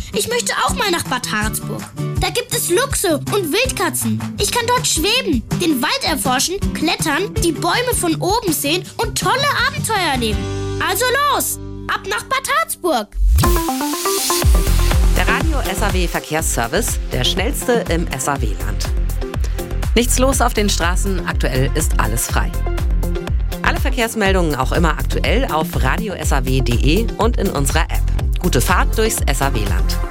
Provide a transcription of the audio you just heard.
Ich möchte auch mal nach Bad Harzburg. Da gibt es Luchse und Wildkatzen. Ich kann dort schweben, den Wald erforschen, klettern, die Bäume von oben sehen und tolle Abenteuer erleben. Also los, ab nach Bad Harzburg. Der Radio SAW Verkehrsservice, der schnellste im SAW-Land. Nichts los auf den Straßen, aktuell ist alles frei. Alle Verkehrsmeldungen auch immer aktuell auf radiosaw.de und in unserer App. Gute Fahrt durchs SAW-Land.